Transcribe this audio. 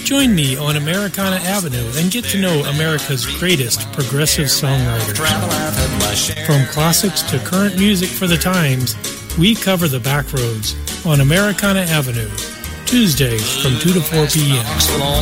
Join me on Americana Avenue and get to know America's greatest progressive songwriters. From classics to current music for the times, we cover the back roads on Americana Avenue, Tuesdays from 2 to 4 p.m.